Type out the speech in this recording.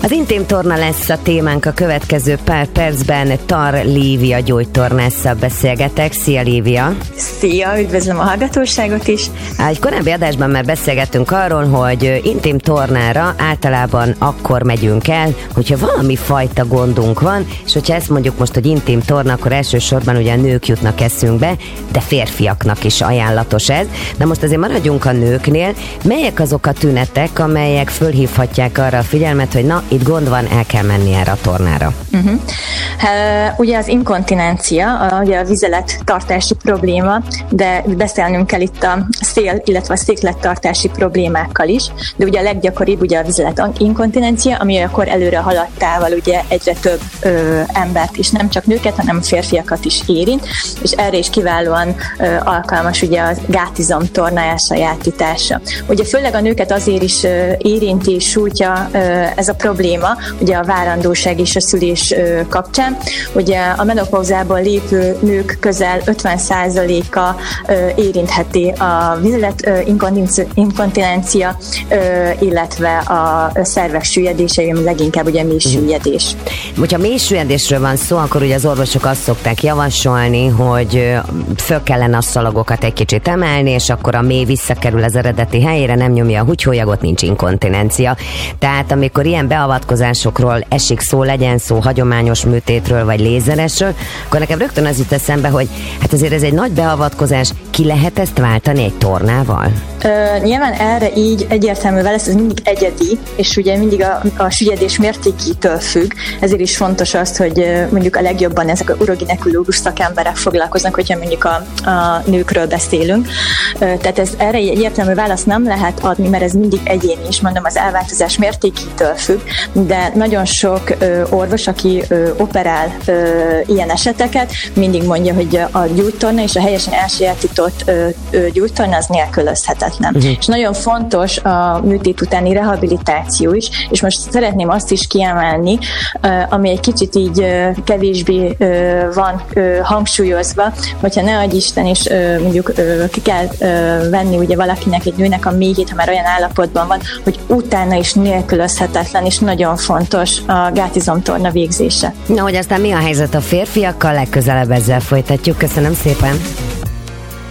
Az intim torna lesz a témánk a következő pár percben. Tar Lívia gyógytornásszal beszélgetek. Szia, Lívia! Szia, üdvözlöm a hallgatóságot is! Egy korábbi adásban már beszélgettünk arról, hogy intim tornára általában akkor megyünk el, hogyha valami fajta gondunk van, és hogyha ezt mondjuk most, hogy intim torna, akkor elsősorban ugye a nők jutnak eszünkbe, de férfiaknak is ajánlatos ez. Na most azért maradjunk a nőknél. Melyek azok a tünetek, amelyek fölhívhatják arra a figyelmet, hogy na, itt gond van, el kell menni erre a tornára? Ugye az inkontinencia, ugye a vizelettartási probléma, de beszélnünk kell itt a szél, illetve a széklettartási problémákkal is, de ugye a leggyakoribb ugye a vizelet inkontinencia, ami akkor előre haladtával ugye egyre több embert is, nem csak nőket, hanem férfiakat is érint, és erre is kiválóan alkalmas ugye a gátizom tornája sajátítása. Ugye főleg a nőket azért is érinti, sújtja ez a probléma, ugye a várandóság és a szülés kapcsán. Ugye a menopauzából lépő nők közel 50%-a érintheti a vizelet inkontinencia, illetve a szervek süllyedése, ami leginkább ugye mélysüllyedés. Hogyha mélysüllyedésről van szó, akkor ugye az orvosok azt szokták javasolni, hogy föl kellene a szalagokat egy kicsit emelni, és akkor a mély visszakerül az eredeti helyére, nem nyomja a húgyhólyagot, nincs inkontinencia. Tehát amikor ilyen beavatkozásokról esik szó, legyen szó hagyományos műtétről vagy lézeresről, akkor nekem rögtön az jut eszembe, hogy hát azért ez egy nagy beavatkozás, ki lehet ezt váltani egy tornával? Nyilván erre így egyértelmű válasz, ez mindig egyedi, és ugye mindig a süllyedés mértékétől függ, ezért is fontos az, hogy mondjuk a legjobban ezek a uroginekológus szakemberek foglalkoznak, hogyha mondjuk a nőkről beszélünk. Tehát erre egy egyértelmű választ nem lehet adni, mert ez mindig egyéni is, mondom, az elváltozás mértékétől függ, de nagyon sok orvos, aki operál ilyen eseteket, mindig mondja, hogy a gyógytorna és a helyesen elsajátított gyógytorna az nélkülözhetetlen. És nagyon fontos a műtét utáni rehabilitáció is, és most szeretném azt is kiemelni, ami egy kicsit így kevésbé van hangsúlyozva, hogyha ne adj Isten, és mondjuk ki kell venni ugye valakinek, egy nőnek a méhét, ha már olyan állapotban van, hogy utána is nélkülözhetetlen, és nagyon fontos a gátizomtorna végzése. Na, hogy aztán mi a helyzet a férfiakkal, legközelebb ezzel folytatjuk. Köszönöm szépen!